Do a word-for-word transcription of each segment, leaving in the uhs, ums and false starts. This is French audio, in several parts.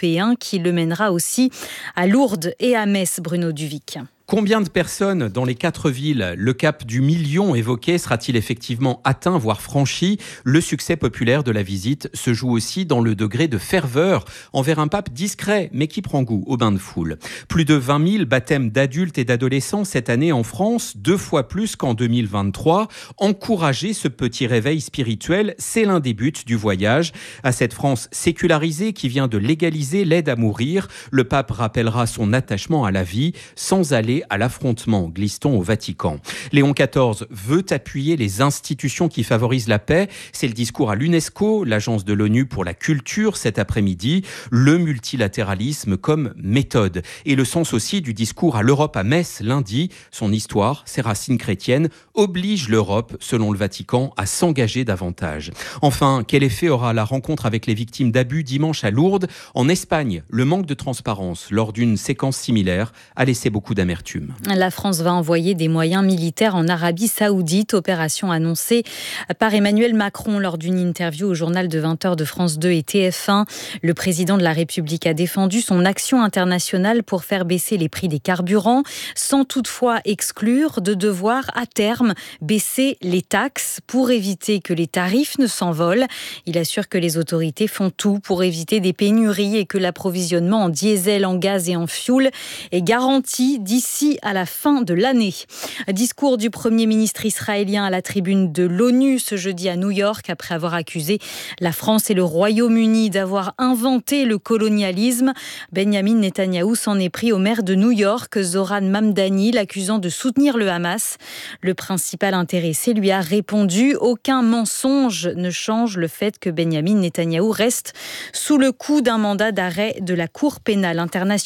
européen qui le mènera aussi à Lourdes et à Metz, Bruno Duvic. Combien de personnes dans les quatre villes? Le cap du million évoqué sera-t-il effectivement atteint, voire franchi? Le succès populaire de la visite se joue aussi dans le degré de ferveur envers un pape discret, mais qui prend goût au bain de foule. Plus de vingt mille baptêmes d'adultes et d'adolescents cette année en France, deux fois plus qu'en deux mille vingt-trois. Encourager ce petit réveil spirituel, c'est l'un des buts du voyage. À cette France sécularisée qui vient de légaliser l'aide à mourir, le pape rappellera son attachement à la vie sans aller à l'affrontement, glisse-t-on au Vatican. Léon quatorze veut appuyer les institutions qui favorisent la paix. C'est le discours à l'UNESCO, l'agence de l'ONU pour la culture cet après-midi. Le multilatéralisme comme méthode. Et le sens aussi du discours à l'Europe à Metz lundi. Son histoire, ses racines chrétiennes, oblige l'Europe, selon le Vatican, à s'engager davantage. Enfin, quel effet aura la rencontre avec les victimes d'abus dimanche à Lourdes? En Espagne, le manque de transparence lors d'une séquence similaire a laissé beaucoup d'amertume. La France va envoyer des moyens militaires en Arabie Saoudite, opération annoncée par Emmanuel Macron lors d'une interview au journal de vingt heures de France deux et T F un. Le président de la République a défendu son action internationale pour faire baisser les prix des carburants, sans toutefois exclure de devoir à terme baisser les taxes pour éviter que les tarifs ne s'envolent. Il assure que les autorités font tout pour éviter des pénuries et que l'approvisionnement en diesel, en gaz et en fioul est garanti d'ici à la fin de l'année. Discours du Premier ministre israélien à la tribune de l'ONU ce jeudi à New York après avoir accusé la France et le Royaume-Uni d'avoir inventé le colonialisme. Benjamin Netanyahou s'en est pris au maire de New York, Zoran Mamdani, l'accusant de soutenir le Hamas. Le principal intéressé lui a répondu « Aucun mensonge ne change le fait que Benjamin Netanyahou reste sous le coup d'un mandat d'arrêt de la Cour pénale internationale ».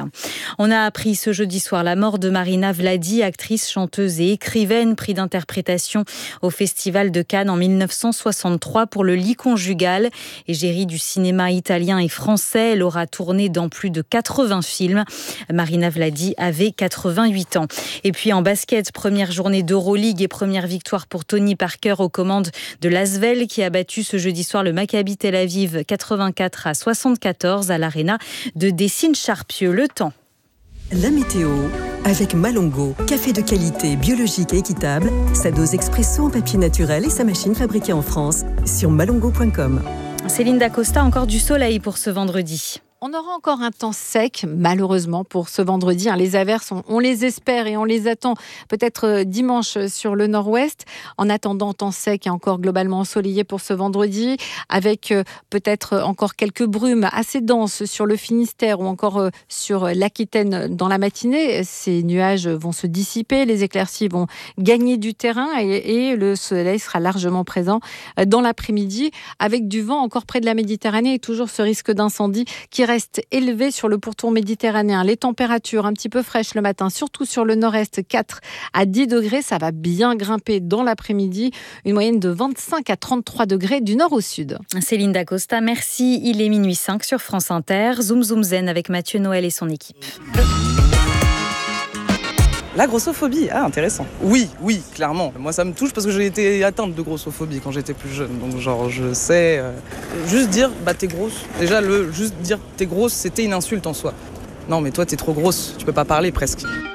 On a appris ce jeudi soir la mort de Marina Vladi, actrice, chanteuse et écrivaine, prix d'interprétation au Festival de Cannes en mille neuf cent soixante-trois pour Le lit conjugal. Égérie du cinéma italien et français, elle aura tourné dans plus de quatre-vingts films. Marina Vladi avait quatre-vingt-huit ans. Et puis en basket, première journée d'Euroleague et première victoire pour Tony Parker aux commandes de l'Asvel qui a battu ce jeudi soir le Maccabi Tel Aviv quatre-vingt-quatre à soixante-quatorze à l'Arena de Dessines-Charpieu. Le temps. La météo avec Malongo, café de qualité, biologique et équitable, sa dose expresso en papier naturel et sa machine fabriquée en France sur malongo point com. Céline Dacosta, encore du soleil pour ce vendredi. On aura encore un temps sec, malheureusement, pour ce vendredi. Les averses, on, on les espère et on les attend peut-être dimanche sur le nord-ouest. En attendant, temps sec et encore globalement ensoleillé pour ce vendredi, avec peut-être encore quelques brumes assez denses sur le Finistère ou encore sur l'Aquitaine dans la matinée. Ces nuages vont se dissiper, les éclaircies vont gagner du terrain et, et le soleil sera largement présent dans l'après-midi, avec du vent encore près de la Méditerranée et toujours ce risque d'incendie qui reste élevé sur le pourtour méditerranéen. Les températures un petit peu fraîches le matin, surtout sur le nord-est, quatre à dix degrés. Ça va bien grimper dans l'après-midi. Une moyenne de vingt-cinq à trente-trois degrés du nord au sud. Céline Dacosta, merci. Il est minuit cinq sur France Inter. Zoom Zoom Zen avec Mathieu Noël et son équipe. La grossophobie, ah intéressant. Oui, oui, clairement. Moi ça me touche parce que j'ai été atteinte de grossophobie quand j'étais plus jeune. Donc genre je sais, euh, juste dire bah t'es grosse. Déjà le juste dire t'es grosse c'était une insulte en soi. Non mais toi t'es trop grosse, tu peux pas parler presque.